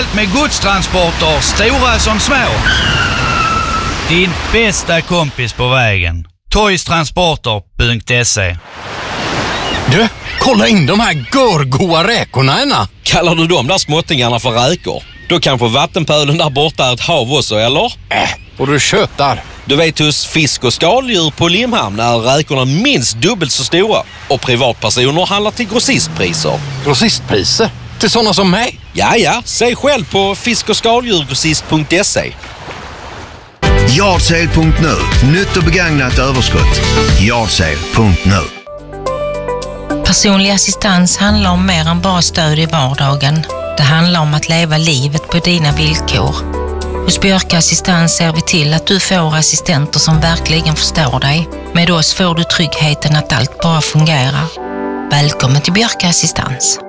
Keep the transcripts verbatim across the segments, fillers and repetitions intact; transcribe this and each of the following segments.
Hjälp med godstransporter, stora som små. Din bästa kompis på vägen. Toystransporter punkt se. Du, kolla in de här görgoa räkorna, Enna. Kallar du de där småttingarna för räkor? Då kanske vattenpölen där borta är ett hav också, eller? Äh, och du köttar. Du vet, hos fisk- och skaldjur på Limhamn är räkorna minst dubbelt så stora. Och privatpersoner handlar till grossistpriser. Grossistpriser? Till sådana som mig? Ja, ja. Se själv på fisk- och skaldjurgrossist punkt se. Yard sale punkt nu. Nytt och begagnat överskott. Yard sale punkt nu. Personlig assistans handlar om mer än bara stöd i vardagen. Det handlar om att leva livet på dina villkor. Hos Björka Assistans ser vi till att du får assistenter som verkligen förstår dig. Med oss får du tryggheten att allt bara fungerar. Välkommen till Björka Assistans.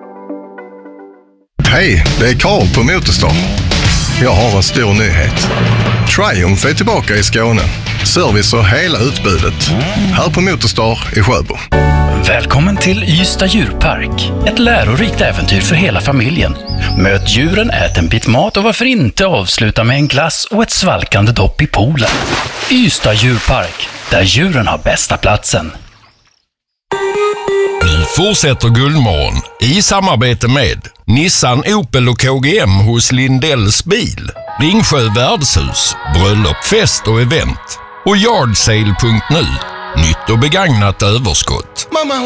Hej, det är Karl på Motorstar. Jag har en stor nyhet. Triumph är tillbaka i Skåne. Service och hela utbudet. Här på Motorstar i Sjöbo. Välkommen till Ystad djurpark. Ett lärorikt äventyr för hela familjen. Möt djuren, ät en bit mat och varför inte avsluta med en glass och ett svalkande dopp i poolen. Ystad djurpark, där djuren har bästa platsen. Vi fortsätter Guldmorgon i samarbete med Nissan, Opel och K G M hos Lindells bil, Ringsjö värdshus, bröllop, fest och event och Yard sale punkt nu. Nytt och begagnat överskott. Mamma,